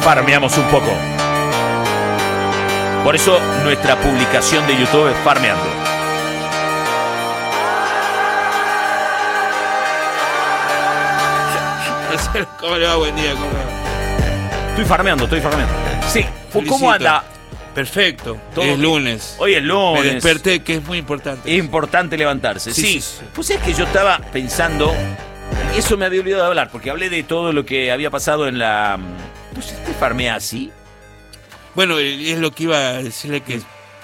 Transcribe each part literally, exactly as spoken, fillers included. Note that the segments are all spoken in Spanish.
farmeamos un poco. Por eso nuestra publicación de YouTube es Farmeando. ¿Cómo le va? Buen día. ¿Cómo va? Estoy farmeando, estoy farmeando. Sí, Felicito. ¿cómo anda? Perfecto. Todo es bien. lunes. Hoy es lunes. Me desperté, que es muy importante. Es importante levantarse. Sí, Sí, sí. sí, sí. Pues es que yo estaba pensando, y eso me había olvidado de hablar, porque hablé de todo lo que había pasado en la... ¿Tú te farmeas así? Bueno, es lo que iba a decirle que,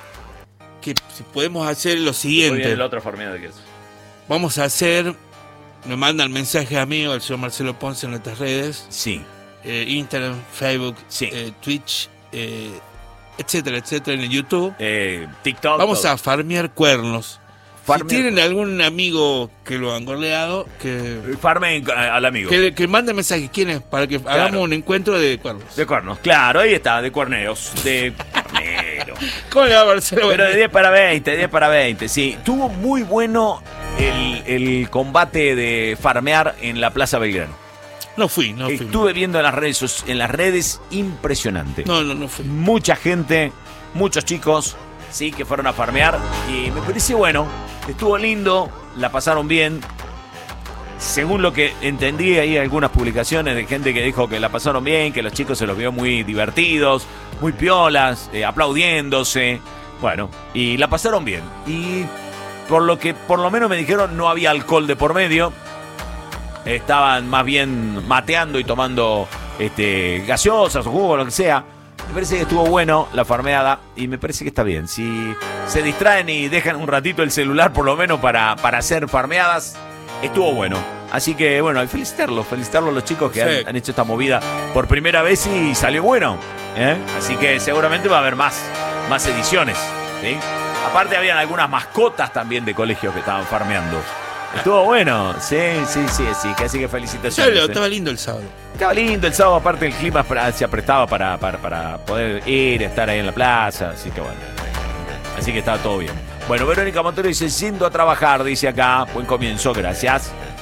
que si podemos hacer lo Muy siguiente. bien, el otro farmeado que es. Vamos a hacer, me mandan mensajes a mí o al señor Marcelo Ponce en nuestras redes, Sí. eh, Instagram, Facebook, Sí. eh, Twitch, eh, etcétera, etcétera, en el YouTube. Eh, TikTok. Vamos todo. a farmear cuernos. Farmear- Si tienen algún amigo que lo han goleado, que, Farme en- al amigo. que, que mande mensajes. ¿Quién es? Para que hagamos un encuentro de cuernos. De cuernos, claro, ahí está, de cuerneos, de cuernero. ¿Cómo le va, Marcelo? Pero de diez para veinte, diez para veinte, sí. Tuvo muy bueno el, el combate de farmear en la Plaza Belgrano. No fui, no fui. Estuve viendo en las redes, soc- en las redes impresionante. No, no, no fui. Mucha gente, muchos chicos, sí, que fueron a farmear y me pareció bueno. Estuvo lindo, la pasaron bien. Según lo que entendí, hay algunas publicaciones de gente que dijo que la pasaron bien, que los chicos se los vio muy divertidos, muy piolas, eh, aplaudiéndose. Bueno, y la pasaron bien. Y por lo que por lo menos me dijeron, no había alcohol de por medio. Estaban más bien mateando y tomando este, gaseosas o jugo, lo que sea. Me parece que estuvo bueno la farmeada y me parece que está bien. Si se distraen y dejan un ratito el celular por lo menos para, para hacer farmeadas, estuvo bueno. Así que bueno, hay que felicitarlos, felicitarlos a los chicos que Sí. han, han hecho esta movida por primera vez y salió bueno. ¿eh? Así que seguramente va a haber más, más ediciones. ¿sí? Aparte habían algunas mascotas también de colegios que estaban farmeando. Estuvo bueno, sí, sí, sí, sí, que así que felicitaciones. Claro, ¿eh? estaba lindo el sábado. Estaba lindo el sábado, aparte el clima pra- se aprestaba para, para, para poder ir, estar ahí en la plaza, así que bueno. Así que estaba todo bien. Bueno, Verónica Montero dice, yendo a trabajar, dice acá, buen comienzo, gracias.